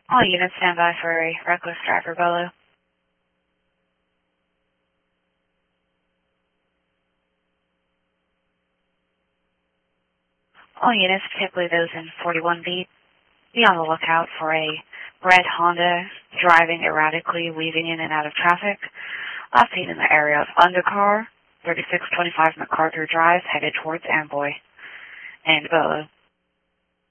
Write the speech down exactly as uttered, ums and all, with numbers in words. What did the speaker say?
All units stand by for a reckless driver, Bolo. All units, particularly those in forty-one B, be on the lookout for a red Honda driving erratically, weaving in and out of traffic. Last seen in the area of Undercar, thirty-six twenty-five MacArthur Drive, headed towards Amboy. And Bolo.